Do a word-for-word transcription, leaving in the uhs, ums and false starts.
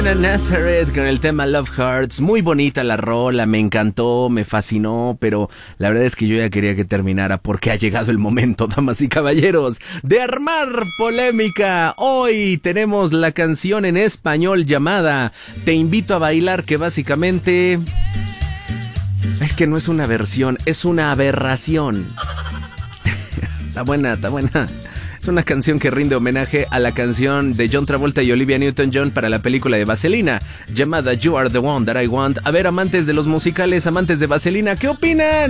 Nazareth con el tema Love Hurts. Muy bonita la rola, me encantó, me fascinó, pero la verdad es que yo ya quería que terminara porque ha llegado el momento, damas y caballeros, de armar polémica. Hoy tenemos la canción en español llamada Te invito a bailar, que básicamente es que no es una versión, es una aberración. Está buena, está buena. Es una canción que rinde homenaje a la canción de John Travolta y Olivia Newton-John para la película de Vaselina, llamada You Are the One That I Want. A ver, amantes de los musicales, amantes de Vaselina, ¿qué opinan?